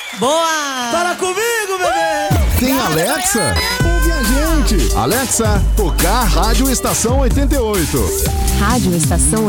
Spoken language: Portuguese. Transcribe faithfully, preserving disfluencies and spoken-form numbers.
Boa! Fala comigo, bebê! Tem Alexa? Ouve a gente! Alexa, tocar Rádio Estação oitenta e oito. Rádio Estação